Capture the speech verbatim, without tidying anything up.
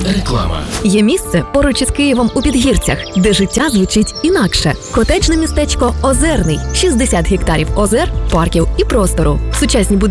Реклама. Є місце поруч із Києвом у Підгірцях, де життя звучить інакше. Котеджне містечко Озерний. шістдесят гектарів озер, парків і простору. Сучасні будинки